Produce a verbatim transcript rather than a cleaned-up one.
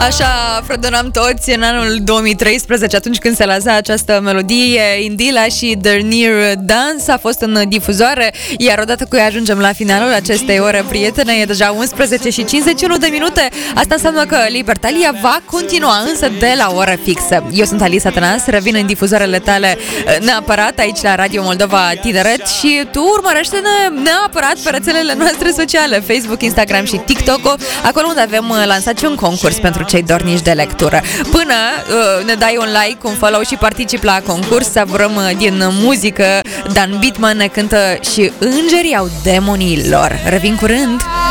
Așa fredonam toți în anul două mii treisprezece, atunci când se lansa această melodie. Indila și The Near Dance a fost în difuzoare, iar odată cu ea ajungem la finalul acestei ore prietene. E deja unsprezece și cincizeci și unu de minute. Asta înseamnă că Libertalia va continua, însă de la oră fixă. Eu sunt Alisa Tănas, revin în difuzoarele tale neapărat aici la Radio Moldova Tineret și tu urmărește-ne neapărat pe rețelele noastre sociale, Facebook, Instagram și TikTok, acolo unde avem lansat și un concurs pentru cei dornici de lectură. Până uh, ne dai un like, un follow și participi la concurs, savurăm uh, din muzică. Dan Bitman ne cântă și Îngerii au demonii lor. Revin curând!